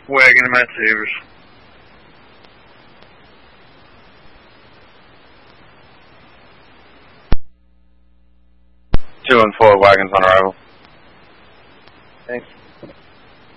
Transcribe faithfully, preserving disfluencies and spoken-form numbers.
Wagon and Matt Savers. Two and four wagons on arrival. Thanks.